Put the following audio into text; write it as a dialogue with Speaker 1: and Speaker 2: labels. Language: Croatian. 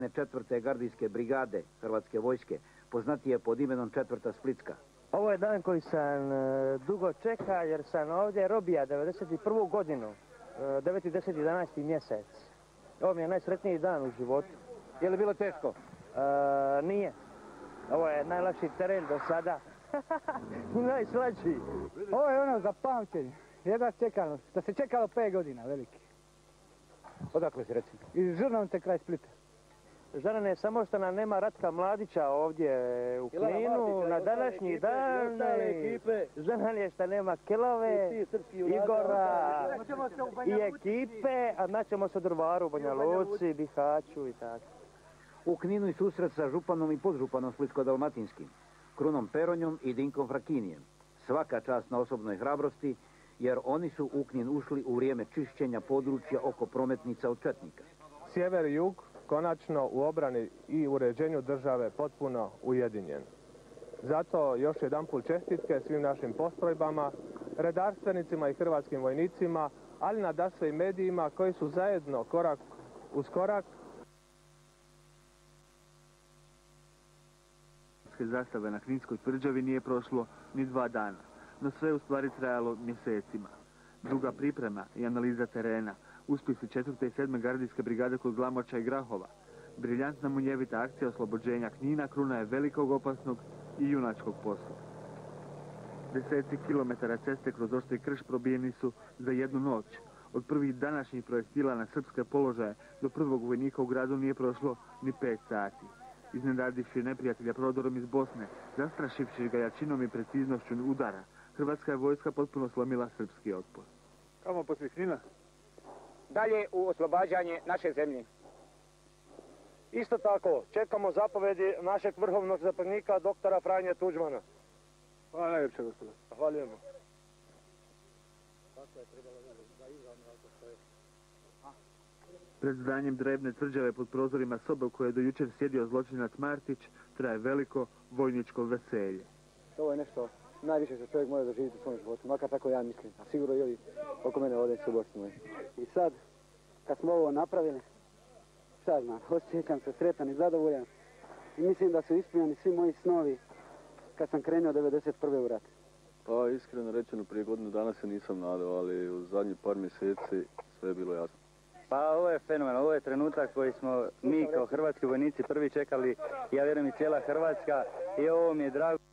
Speaker 1: 4. gardijske brigade Hrvatske vojske, poznatije pod imenom 4. Splitska.
Speaker 2: Ovo je dan koji sam dugo čeka jer sam ovdje robija 91. godinu, 9. 10. 11. mjesec. Ovo mi je najsretniji dan u životu.
Speaker 1: Je li bilo teško?
Speaker 2: Nije. Ovo je najlakši teren do sada. Najslađi.
Speaker 3: Ovo je ono za pamćenje. Jedva čekano, da se čekalo 5 godina, veliki.
Speaker 1: Odakle si recimo?
Speaker 3: Iz Žrnovce kraj Splita.
Speaker 2: Žarane, samo što nam nema Ratka Mladića ovdje u Kninu na današnji dan. Žanan je što nema Kelove, Igora i ekipe, a naćemo se u Drvaru, Banja Luci, Bihaću i tako.
Speaker 1: U Kninu i susret sa županom i podžupanom Splitsko-dalmatinskim, Krunom Peronjom i Dinkom Frakinijem. Svaka čast na osobnoj hrabrosti, jer oni su u Knin ušli u vrijeme čišćenja područja oko prometnica od četnika.
Speaker 4: Sjever i jug konačno u obrani i uređenju države potpuno ujedinjen. Zato još jedanput čestitke svim našim postrojbama, redarstvenicima i hrvatskim vojnicima, ali nadasve i medijima koji su zajedno korak uz korak
Speaker 5: zastave na Kninskoj tvrđavi nije prošlo ni 2 dana, no sve u stvari trajalo mjesecima. Duga priprema i analiza terena, uspjesi 4. i 7. gardijske brigade kod Glamoča i Grahova, briljantna munjevita akcija oslobođenja Knina kruna je velikog, opasnog i junačkog posla. Deseci kilometara ceste kroz oštri krš probijeni su za jednu noć. Od prvih današnjih projektila na srpske položaje do prvog vojnika u gradu nije prošlo ni 5 sati. Iznenadivši neprijatelja prodorom iz Bosne, zastrašivši ga jačinom i preciznošću udara, hrvatska je vojska potpuno slomila srpski otpor.
Speaker 6: Kamo poslije Knina?
Speaker 7: Dalje u oslobađanje naše zemlje.
Speaker 2: Isto tako, čekamo zapovedi našeg vrhovnog zapovjednika, doktora Franje Tuđmana.
Speaker 6: Hvala najljepše, gospodo.
Speaker 2: Zahvaljujemo.
Speaker 5: Pred zdanjem drevne tvrđave pod prozorima sobe u kojoj je do jučer sjedio zločinac Martić, traje veliko vojničko veselje.
Speaker 3: Ovo je nešto najviše što čovjek mora doživjeti u svom životu, makar tako ja mislim. A sigurno i ovi oko mene ovdje su borci moji. I sad, kad smo ovo napravili, šta znam, osjećam se sretan i zadovoljan. I mislim da su ispunjeni svi moji snovi kad sam krenuo 91. u rat.
Speaker 8: Pa iskreno rečeno, prije godinu dana se nisam nadao, ali u zadnjih par mjeseci sve je bilo jasno.
Speaker 7: Pa ovo je fenomen, ovo je trenutak koji smo mi kao hrvatski vojnici prvi čekali, ja vjerujem i cijela Hrvatska, i ovo mi je drago.